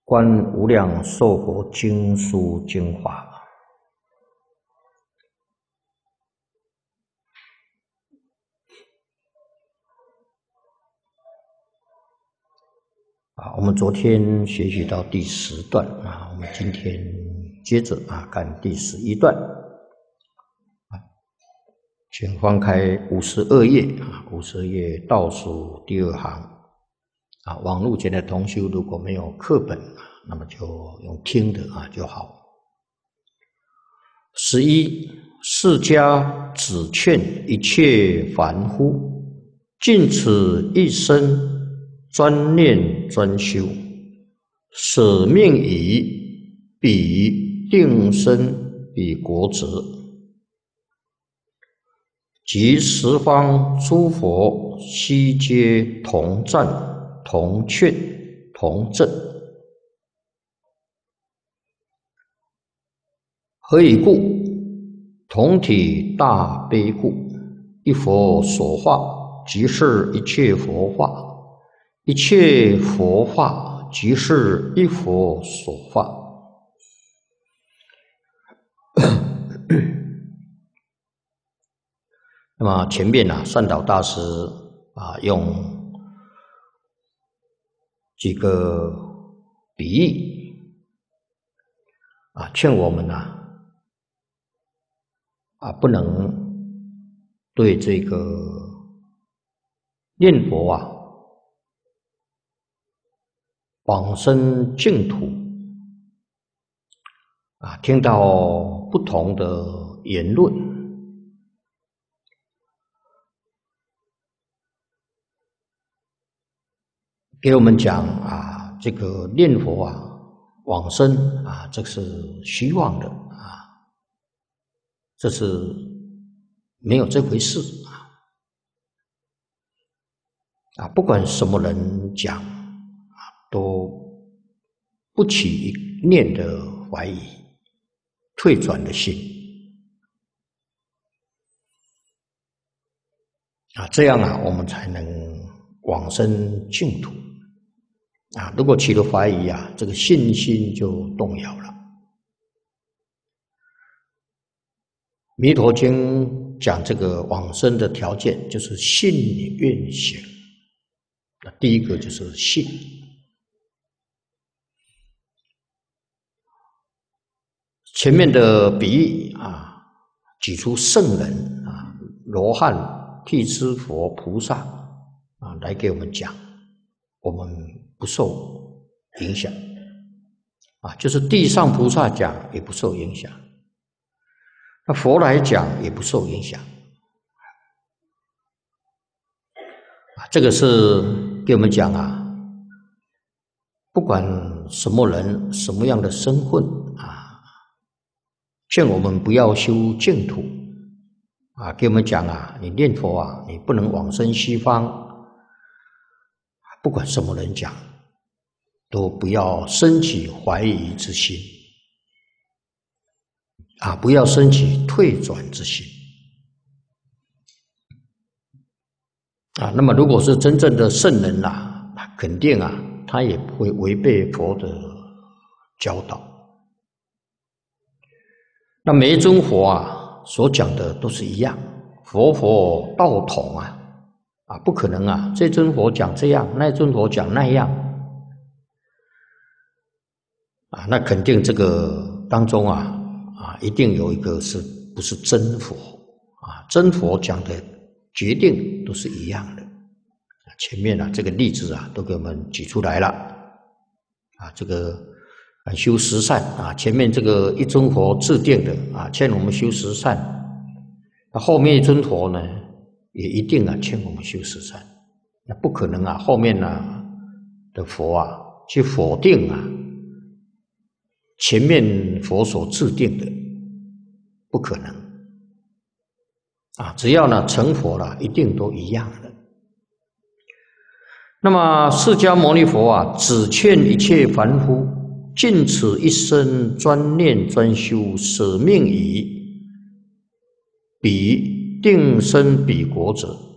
观无量寿佛经书精华。我们昨天学习到第10段我们今天接着看第11段。请翻开52页52页倒数第2行。网络前的同修如果没有课本那么就用听的就好。11释迦只劝一切凡夫尽此一生专念专修，舍命以彼定身彼国者，即十方诸佛悉皆同赞同劝同证。何以故？同体大悲故。一佛所化即是一切佛化，一切佛化即是一佛所化。那么前面善导大师用几个比喻劝我们不能对这个念佛往生净土听到不同的言论，给我们讲这个念佛往生这是虚妄的这是没有这回事不管什么人讲都不起一念的怀疑退转的心这样我们才能往生净土如果起了怀疑这个信心就动摇了。弥陀经讲这个往生的条件就是信愿行，第一个就是信。前面的比喻举出圣人罗汉、辟支佛、菩萨来给我们讲，我们不受影响就是地上菩萨讲也不受影响，那佛来讲也不受影响这个是给我们讲不管什么人什么样的身份劝我们不要修净土给我们讲你念佛你不能往生西方，不管什么人讲都不要生起怀疑之心不要生起退转之心那么如果是真正的圣人肯定他也不会违背佛的教导。那每一尊佛所讲的都是一样，佛道统不可能这尊佛讲这样，那尊佛讲那样那肯定这个当中一定有一个是不是真佛真佛讲的决定都是一样的前面这个例子都给我们举出来了这个修十善前面这个一尊佛制定的劝我们修十善，那后面一尊佛呢也一定劝我们修十善，那不可能后面的佛去否定前面佛所制定的，不可能只要成佛了一定都一样的。那么释迦牟尼佛只劝一切凡夫尽此一生专念专修，舍命以彼定身彼国者，